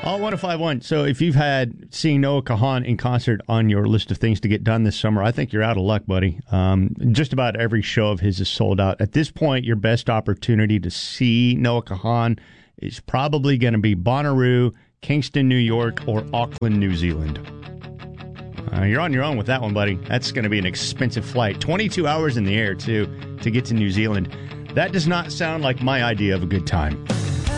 Oh, 105.1. So if you've had seeing Noah Kahan in concert on your list of things to get done this summer, I think you're out of luck, buddy. Just about every show of his is sold out. At this point, your best opportunity to see Noah Kahan is probably going to be Bonnaroo, Kingston, New York, or Auckland, New Zealand. You're on your own with that one, buddy. That's going to be an expensive flight. 22 hours in the air, too, to get to New Zealand. That does not sound like my idea of a good time.